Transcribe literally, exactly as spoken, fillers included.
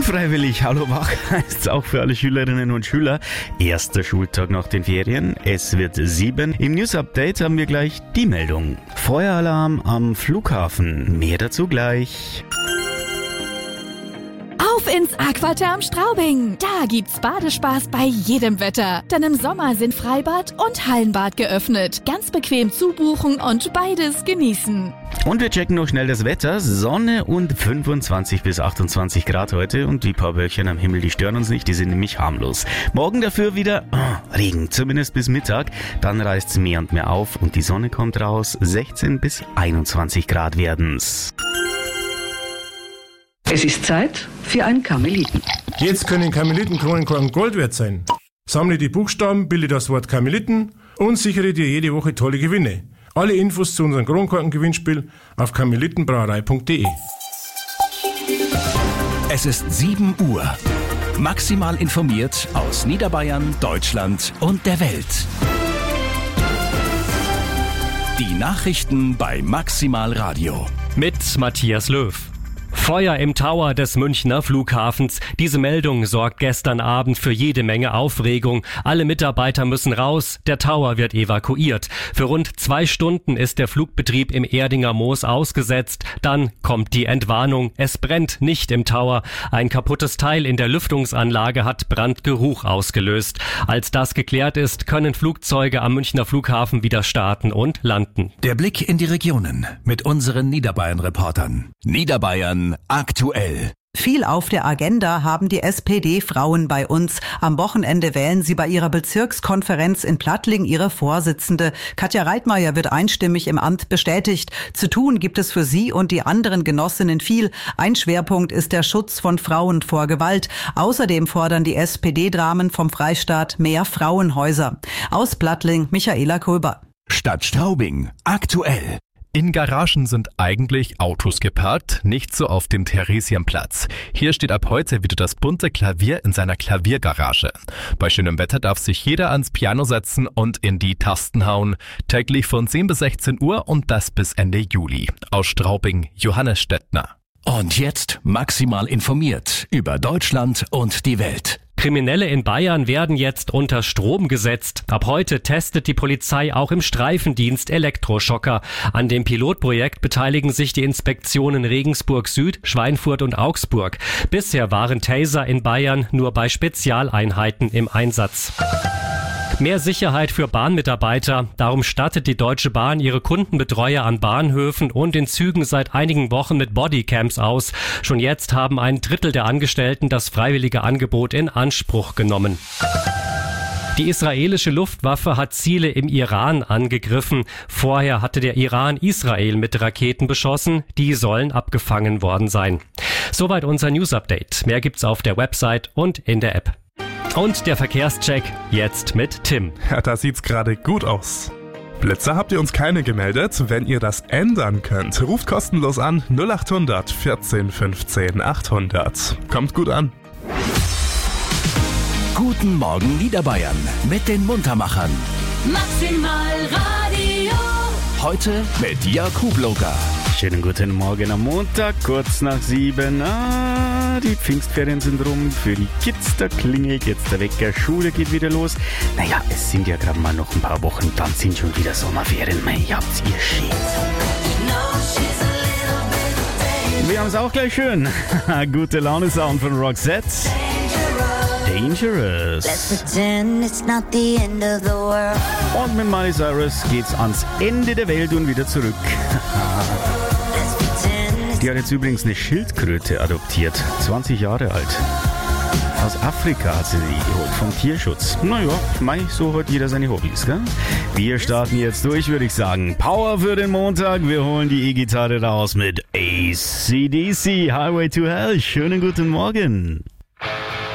Unfreiwillig Hallo Wach heißt es auch für alle Schülerinnen und Schüler. Erster Schultag nach den Ferien. Es wird sieben. Im News Update haben wir gleich die Meldung. Feueralarm am Flughafen. Mehr dazu gleich. Auf ins Aquaterm Straubing. Da gibt's Badespaß bei jedem Wetter. Denn im Sommer sind Freibad und Hallenbad geöffnet. Ganz bequem zubuchen und beides genießen. Und wir checken noch schnell das Wetter. Sonne und fünfundzwanzig bis achtundzwanzig Grad heute. Und die paar Wölkchen am Himmel, die stören uns nicht. Die sind nämlich harmlos. Morgen dafür wieder oh, Regen, zumindest bis Mittag. Dann reißt's mehr und mehr auf und die Sonne kommt raus. sechzehn bis einundzwanzig Grad werden's. Es ist Zeit für einen Karmeliten. Jetzt können Karmelitenkronenkorken Gold wert sein. Sammle die Buchstaben, bilde das Wort Karmeliten und sichere dir jede Woche tolle Gewinne. Alle Infos zu unserem Kronkorken-Gewinnspiel auf karmelitenbrauerei punkt de. Es ist sieben Uhr. Maximal informiert aus Niederbayern, Deutschland und der Welt. Die Nachrichten bei Maximal Radio. Mit Matthias Löw. Feuer im Tower des Münchner Flughafens. Diese Meldung sorgt gestern Abend für jede Menge Aufregung. Alle Mitarbeiter müssen raus. Der Tower wird evakuiert. Für rund zwei Stunden ist der Flugbetrieb im Erdinger Moos ausgesetzt. Dann kommt die Entwarnung. Es brennt nicht im Tower. Ein kaputtes Teil in der Lüftungsanlage hat Brandgeruch ausgelöst. Als das geklärt ist, können Flugzeuge am Münchner Flughafen wieder starten und landen. Der Blick in die Regionen mit unseren Niederbayern-Reportern. Niederbayern aktuell. Viel auf der Agenda haben die S P D-Frauen bei uns. Am Wochenende wählen sie bei ihrer Bezirkskonferenz in Plattling ihre Vorsitzende. Katja Reitmeier wird einstimmig im Amt bestätigt. Zu tun gibt es für sie und die anderen Genossinnen viel. Ein Schwerpunkt ist der Schutz von Frauen vor Gewalt. Außerdem fordern die S P D-Damen vom Freistaat mehr Frauenhäuser. Aus Plattling, Michaela Kröber. Stadt Straubing aktuell. In Garagen sind eigentlich Autos geparkt, nicht so auf dem Theresienplatz. Hier steht ab heute wieder das bunte Klavier in seiner Klaviergarage. Bei schönem Wetter darf sich jeder ans Piano setzen und in die Tasten hauen. Täglich von zehn bis sechzehn Uhr und das bis Ende Juli. Aus Straubing, Johannes Stettner. Und jetzt maximal informiert über Deutschland und die Welt. Kriminelle in Bayern werden jetzt unter Strom gesetzt. Ab heute testet die Polizei auch im Streifendienst Elektroschocker. An dem Pilotprojekt beteiligen sich die Inspektionen Regensburg Süd, Schweinfurt und Augsburg. Bisher waren Taser in Bayern nur bei Spezialeinheiten im Einsatz. Mehr Sicherheit für Bahnmitarbeiter. Darum stattet die Deutsche Bahn ihre Kundenbetreuer an Bahnhöfen und in Zügen seit einigen Wochen mit Bodycams aus. Schon jetzt haben ein Drittel der Angestellten das freiwillige Angebot in Anspruch genommen. Die israelische Luftwaffe hat Ziele im Iran angegriffen. Vorher hatte der Iran Israel mit Raketen beschossen. Die sollen abgefangen worden sein. Soweit unser News-Update. Mehr gibt's auf der Website und in der App. Und der Verkehrscheck jetzt mit Tim. Ja, da sieht's gerade gut aus. Blitzer habt ihr uns keine gemeldet. Wenn ihr das ändern könnt, ruft kostenlos an null acht hundert vierzehn fünfzehn achthundert. Kommt gut an. Guten Morgen Niederbayern mit den Muntermachern. Maximal Radio. Heute mit Jakub-Loga. Schönen guten Morgen am Montag, kurz nach sieben. Ah, die Pfingstferien sind rum. Für die Kids, da klingelt jetzt der Wecker. Schule geht wieder los. Naja, es sind ja gerade mal noch ein paar Wochen, dann sind schon wieder Sommerferien. Mei, habt's ihr schön. Wir haben es auch gleich schön. Gute Laune Sound von Roxette. Dangerous. Let's pretend it's not the end of the world. Und mit Miley Cyrus geht's ans Ende der Welt und wieder zurück. Die hat jetzt übrigens eine Schildkröte adoptiert. zwanzig Jahre alt. Aus Afrika hat sie die geholt, vom Tierschutz. Naja, mei, so hat jeder seine Hobbys, gell? Wir starten jetzt durch, würde ich sagen. Power für den Montag. Wir holen die E-Gitarre raus mit A C D C, Highway to Hell. Schönen guten Morgen.